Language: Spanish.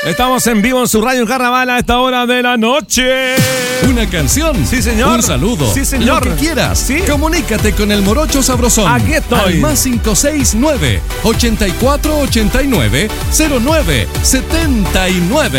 Estamos en vivo en su radio Carnaval a esta hora de la noche. ¿Una canción? Sí, señor. ¿Un saludo? Sí, señor. Lo que quieras. ¿Sí? Comunícate con el Morocho Sabrosón. Aquí estoy. Al más 569 8489 0979.